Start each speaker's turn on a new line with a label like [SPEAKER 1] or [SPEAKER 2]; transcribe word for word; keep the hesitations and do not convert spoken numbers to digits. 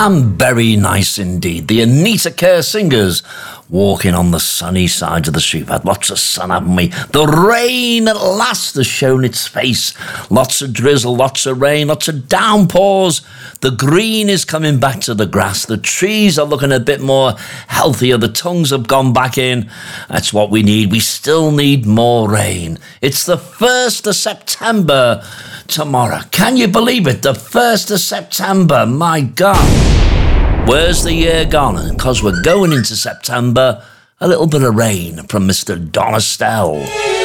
[SPEAKER 1] and very nice indeed. The Anita Kerr Singers walking on the sunny side of the street. We've had lots of sun, haven't we? The rain at last has shown its face. Lots of drizzle, lots of rain, lots of downpours. The green is coming back to the grass. The trees are looking a bit more healthier. The tongues have gone back in. That's what we need. We still need more rain. It's the first of September tomorrow. Can you believe it? The first of September. My God. Where's the year gone? And because we're going into September, a little bit of rain from Mister Don Estelle.